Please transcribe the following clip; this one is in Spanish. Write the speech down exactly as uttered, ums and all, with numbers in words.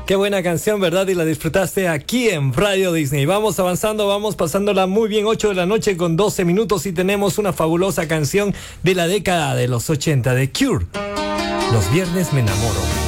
Qué buena canción, ¿verdad? Y la disfrutaste aquí en Radio Disney. Vamos avanzando, vamos pasándola muy bien. ocho de la noche con doce minutos y tenemos una fabulosa canción de la década de los ochenta de Cure. Los viernes me enamoro.